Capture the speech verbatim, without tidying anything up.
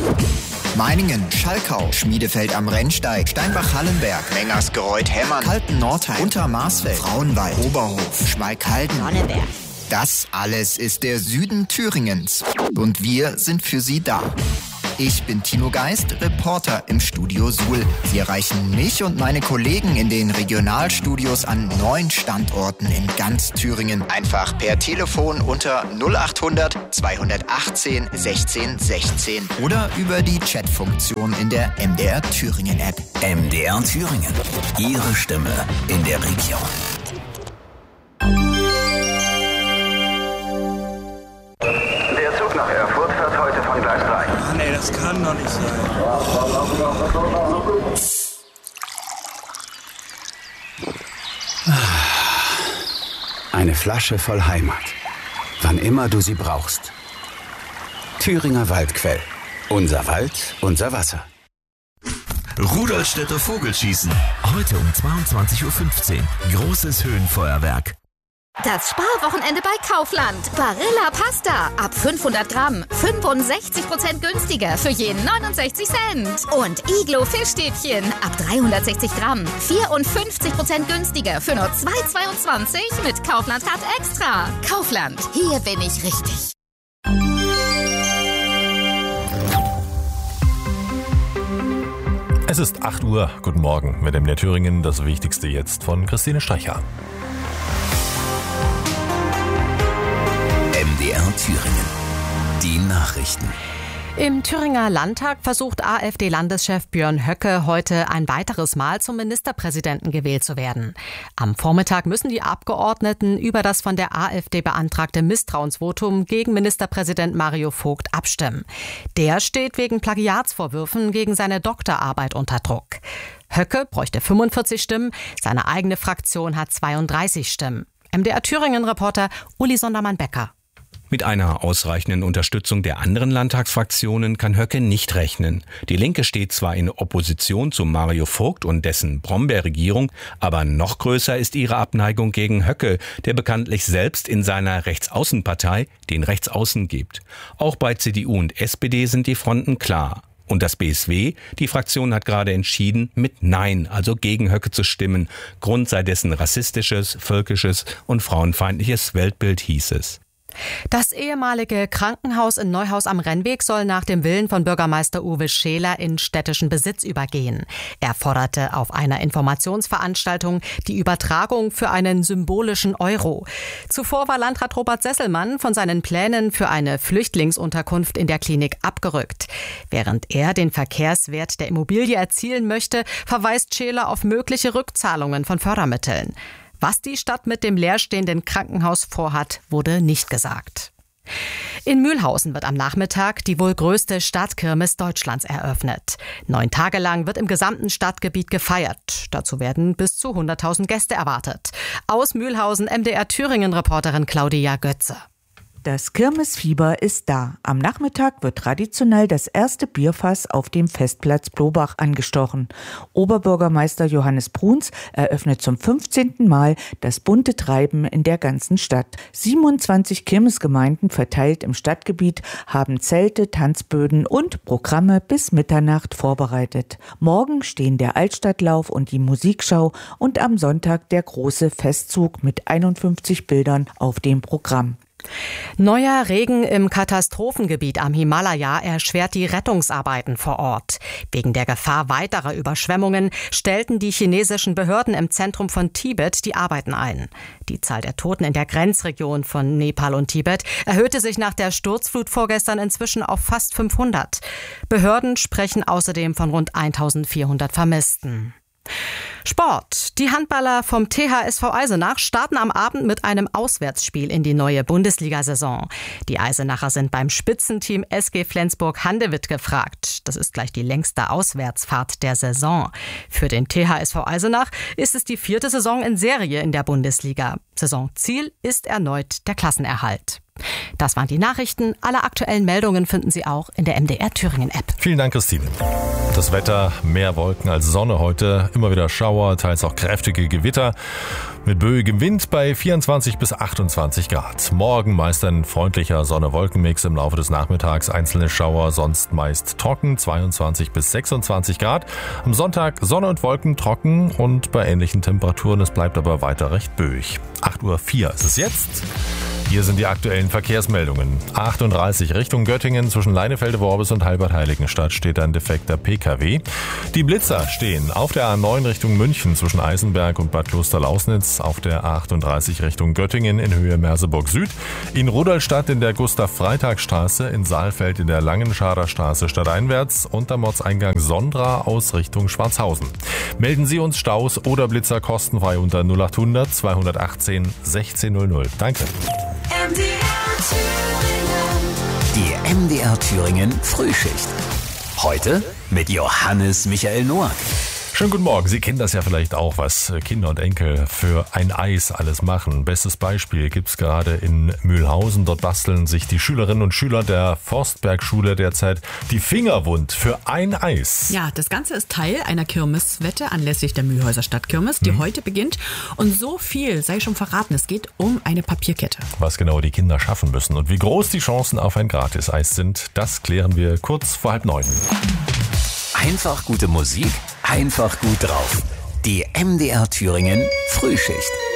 Meiningen, Schalkau, Schmiedefeld am Rennsteig, Steinbach-Hallenberg, Mengersgereuth-Hemmern, Kalten-Nordheim, Untermarsfeld, Frauenwald, Oberhof, Schmalkalden, Sonneberg. Das alles ist der Süden Thüringens. Und wir sind für Sie da. Ich bin Tino Geist, Reporter im Studio Suhl. Sie erreichen mich und meine Kollegen in den Regionalstudios an neun Standorten in ganz Thüringen. Einfach per Telefon unter null achthundert zweihundertachtzehn sechzehn sechzehn oder über die Chatfunktion in der M D R Thüringen App. M D R Thüringen. Ihre Stimme in der Region. Der Zug nach Erfurt fährt heute von Gleis drei. Ach nee, das kann doch nicht sein. Eine Flasche voll Heimat. Wann immer du sie brauchst. Thüringer Waldquell. Unser Wald, unser Wasser. Rudolstädter Vogelschießen. Heute um zweiundzwanzig Uhr fünfzehn. Großes Höhenfeuerwerk. Das Sparwochenende bei Kaufland. Barilla Pasta. Ab fünfhundert Gramm. fünfundsechzig Prozent günstiger für jeden neunundsechzig Cent. Und Iglo Fischstäbchen. Ab dreihundertsechzig Gramm. vierundfünfzig Prozent günstiger für nur zwei Euro zweiundzwanzig mit Kaufland Card Extra. Kaufland. Hier bin ich richtig. Es ist acht Uhr. Guten Morgen mit dem M D R Thüringen. Das Wichtigste jetzt von Christine Streicher. M D R Thüringen. Die Nachrichten. Im Thüringer Landtag versucht AfD-Landeschef Björn Höcke heute ein weiteres Mal zum Ministerpräsidenten gewählt zu werden. Am Vormittag müssen die Abgeordneten über das von der AfD beantragte Misstrauensvotum gegen Ministerpräsident Mario Vogt abstimmen. Der steht wegen Plagiatsvorwürfen gegen seine Doktorarbeit unter Druck. Höcke bräuchte fünfundvierzig Stimmen, seine eigene Fraktion hat zweiunddreißig Stimmen. M D R Thüringen-Reporter Uli Sondermann-Becker. Mit einer ausreichenden Unterstützung der anderen Landtagsfraktionen kann Höcke nicht rechnen. Die Linke steht zwar in Opposition zu Mario Vogt und dessen Brombeerregierung, aber noch größer ist ihre Abneigung gegen Höcke, der bekanntlich selbst in seiner Rechtsaußenpartei den Rechtsaußen gibt. Auch bei C D U und S P D sind die Fronten klar. Und das B S W, die Fraktion hat gerade entschieden, mit Nein, also gegen Höcke zu stimmen. Grund sei dessen rassistisches, völkisches und frauenfeindliches Weltbild, hieß es. Das ehemalige Krankenhaus in Neuhaus am Rennweg soll nach dem Willen von Bürgermeister Uwe Scheler in städtischen Besitz übergehen. Er forderte auf einer Informationsveranstaltung die Übertragung für einen symbolischen Euro. Zuvor war Landrat Robert Sesselmann von seinen Plänen für eine Flüchtlingsunterkunft in der Klinik abgerückt. Während er den Verkehrswert der Immobilie erzielen möchte, verweist Scheler auf mögliche Rückzahlungen von Fördermitteln. Was die Stadt mit dem leerstehenden Krankenhaus vorhat, wurde nicht gesagt. In Mühlhausen wird am Nachmittag die wohl größte Stadtkirmes Deutschlands eröffnet. Neun Tage lang wird im gesamten Stadtgebiet gefeiert. Dazu werden bis zu hunderttausend Gäste erwartet. Aus Mühlhausen M D R Thüringen-Reporterin Claudia Götze. Das Kirmesfieber ist da. Am Nachmittag wird traditionell das erste Bierfass auf dem Festplatz Blobach angestochen. Oberbürgermeister Johannes Bruns eröffnet zum fünfzehnten Mal das bunte Treiben in der ganzen Stadt. siebenundzwanzig Kirmesgemeinden verteilt im Stadtgebiet haben Zelte, Tanzböden und Programme bis Mitternacht vorbereitet. Morgen stehen der Altstadtlauf und die Musikschau und am Sonntag der große Festzug mit einundfünfzig Bildern auf dem Programm. Neuer Regen im Katastrophengebiet am Himalaya erschwert die Rettungsarbeiten vor Ort. Wegen der Gefahr weiterer Überschwemmungen stellten die chinesischen Behörden im Zentrum von Tibet die Arbeiten ein. Die Zahl der Toten in der Grenzregion von Nepal und Tibet erhöhte sich nach der Sturzflut vorgestern inzwischen auf fast fünfhundert. Behörden sprechen außerdem von rund eintausendvierhundert Vermissten. Sport. Die Handballer vom T H S V Eisenach starten am Abend mit einem Auswärtsspiel in die neue Bundesliga-Saison. Die Eisenacher sind beim Spitzenteam S G Flensburg-Handewitt gefragt. Das ist gleich die längste Auswärtsfahrt der Saison. Für den T H S V Eisenach ist es die vierte Saison in Serie in der Bundesliga. Saisonziel ist erneut der Klassenerhalt. Das waren die Nachrichten. Alle aktuellen Meldungen finden Sie auch in der M D R Thüringen App. Vielen Dank, Christine. Das Wetter, mehr Wolken als Sonne heute, immer wieder Schauer, teils auch kräftige Gewitter. Mit böigem Wind bei vierundzwanzig bis achtundzwanzig Grad. Morgen meist ein freundlicher Sonne-Wolken-Mix im Laufe des Nachmittags. Einzelne Schauer, sonst meist trocken, zweiundzwanzig bis sechsundzwanzig Grad. Am Sonntag Sonne und Wolken trocken und bei ähnlichen Temperaturen. Es bleibt aber weiter recht böig. acht Uhr vier ist es jetzt. Hier sind die aktuellen Verkehrsmeldungen. achtunddreißig Richtung Göttingen zwischen Leinefelde-Worbis und Halbert-Heiligenstadt steht ein defekter P K W. Die Blitzer stehen auf der A neun Richtung München zwischen Eisenberg und Bad Klosterlausnitz, auf der A achtunddreißig Richtung Göttingen in Höhe Merseburg Süd, in Rudolstadt in der Gustav-Freitag-Straße, in Saalfeld in der Langenschader Straße stadteinwärts und am Ortseingang Sondra aus Richtung Schwarzhausen. Melden Sie uns Staus oder Blitzer kostenfrei unter null acht hundert zweihundertachtzehn sechzehn null null. Danke. Die M D R Thüringen Frühschicht. Heute mit Johannes Michael Noack. Schönen guten Morgen. Sie kennen das ja vielleicht auch, was Kinder und Enkel für ein Eis alles machen. Bestes Beispiel gibt's gerade in Mühlhausen. Dort basteln sich die Schülerinnen und Schüler der Forstbergschule derzeit die Finger wund für ein Eis. Ja, das Ganze ist Teil einer Kirmeswette anlässlich der Mühlhäuser Stadtkirmes, die hm. heute beginnt. Und so viel sei schon verraten, es geht um eine Papierkette. Was genau die Kinder schaffen müssen und wie groß die Chancen auf ein Gratis-Eis sind, das klären wir kurz vor halb neun. Einfach gute Musik, einfach gut drauf. Die M D R Thüringen Frühschicht.